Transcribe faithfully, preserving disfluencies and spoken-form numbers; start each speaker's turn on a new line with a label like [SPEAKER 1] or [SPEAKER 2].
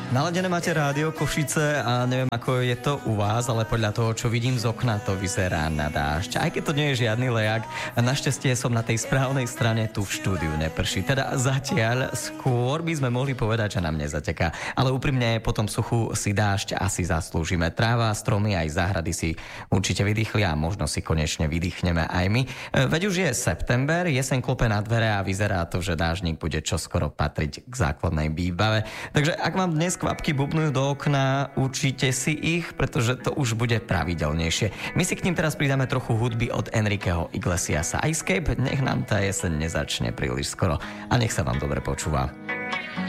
[SPEAKER 1] Naladené máte rádio Košice a neviem, ako je to u vás, ale podľa toho, čo vidím z okna, to vyzerá na dážď. Aj keď to nie je žiadny lejak, našťastie som na tej správnej strane, tu v štúdiu neprší. Teda zatiaľ skôr by sme mohli povedať, že nám nezateká. Ale úprimne po tom suchu si dážď asi zaslúžime. Tráva, stromy aj záhrady si určite vydýchli a možno si konečne vydýchneme aj my. Veď už je september, jeseň klope na dvere a vyzerá to, že dáždnik bude čoskoro patriť k základnej výbave. Takže ak vám dnes kvapky bubnujú do okna, učite si ich, pretože to už bude pravidelnejšie. My si k ním teraz pridáme trochu hudby od Enriqueho Iglesiasa. Escape, nech nám tá jeseň nezačne príliš skoro a nech sa vám dobre počúva.